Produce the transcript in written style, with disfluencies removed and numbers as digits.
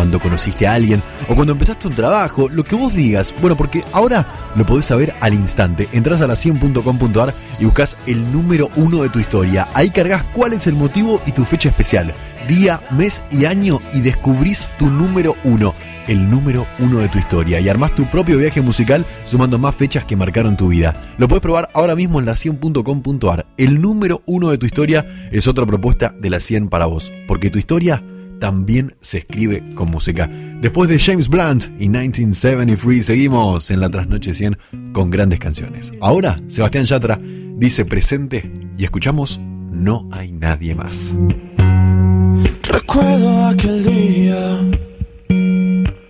cuando conociste a alguien o cuando empezaste un trabajo, lo que vos digas. Bueno, porque ahora lo podés saber al instante. Entrás a la100.com.ar y buscás el número 1 de tu historia. Ahí cargas cuál es el motivo y tu fecha especial, día, mes y año, y descubrís tu número 1, el número 1 de tu historia, y armás tu propio viaje musical sumando más fechas que marcaron tu vida. Lo podés probar ahora mismo en la100.com.ar. El número 1 de tu historia es otra propuesta de la 100 para vos, porque tu historia también se escribe con música. Después de James Blunt y 1973, seguimos en la Trasnoche 100 con grandes canciones. Ahora, Sebastián Yatra dice presente y escuchamos No hay nadie más. Recuerdo aquel día